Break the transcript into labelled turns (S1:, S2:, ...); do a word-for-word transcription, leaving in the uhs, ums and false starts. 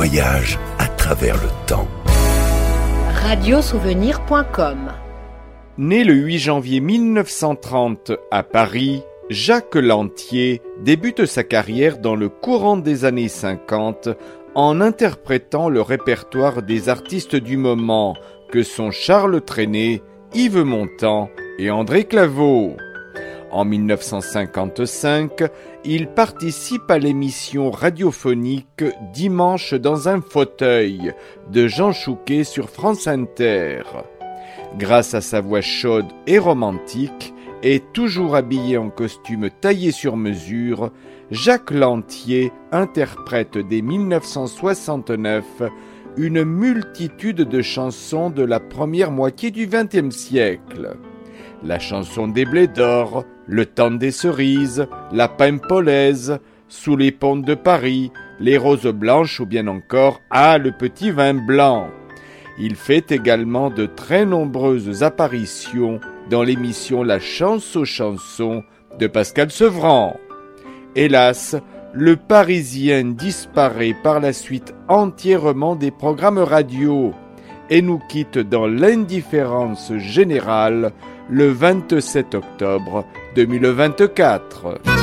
S1: voyage à travers le temps.
S2: radiosouvenir point com.
S3: Né le huit janvier mille neuf cent trente à Paris, Jacques Lantier débute sa carrière dans le courant des années cinquante en interprétant le répertoire des artistes du moment que sont Charles Trenet, Yves Montand et André Claveau. En mille neuf cent cinquante-cinq, il participe à l'émission radiophonique Dimanche dans un fauteuil de Jean Chouquet sur France Inter. Grâce à sa voix chaude et romantique, et toujours habillé en costume taillé sur mesure, Jacques Lantier interprète dès mille neuf cent soixante-neuf une multitude de chansons de la première moitié du vingtième siècle. La chanson des blés d'or, Le temps des cerises, La Paimpolaise, Sous les ponts de Paris, Les roses blanches ou bien encore Ah, le petit vin blanc. Il fait également de très nombreuses apparitions dans l'émission La Chance aux chansons de Pascal Sevran. Hélas, le Parisien disparaît par la suite entièrement des programmes radio et nous quitte dans l'indifférence générale le vingt-sept octobre deux mille vingt-quatre.